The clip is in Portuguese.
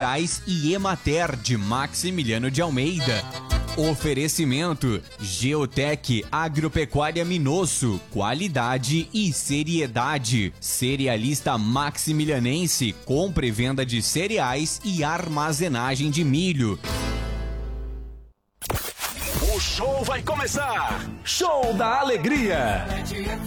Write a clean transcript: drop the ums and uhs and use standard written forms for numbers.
Cereais e Emater de Maximiliano de Almeida. Oferecimento Geotec Agropecuária Minosso, qualidade e seriedade. Cerealista Maximilianense, compra e venda de cereais e armazenagem de milho. O show vai começar! Show da Alegria!